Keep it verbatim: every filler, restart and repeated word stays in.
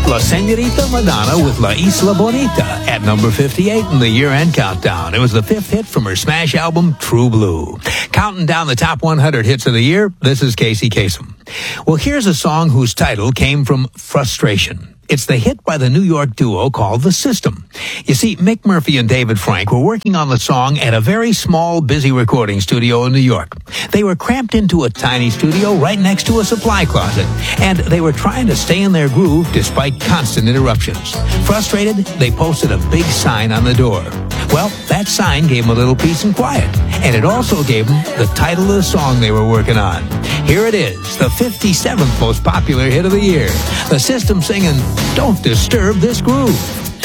La Senorita Madonna with La Isla Bonita at number fifty-eight in the year-end countdown. It was the fifth hit from her smash album, True Blue. Counting down the top one hundred hits of the year, this is Casey Kasem. Well, here's a song whose title came from frustration. It's the hit by the New York duo called The System. You see, Mick Murphy and David Frank were working on the song at a very small, busy recording studio in New York. They were cramped into a tiny studio right next to a supply closet, and they were trying to stay in their groove despite constant interruptions. Frustrated, they posted a big sign on the door. Well, that sign gave them a little peace and quiet, and it also gave them the title of the song they were working on. Here it is, the fifty-seventh most popular hit of the year. The System singing, "Don't Disturb This Groove."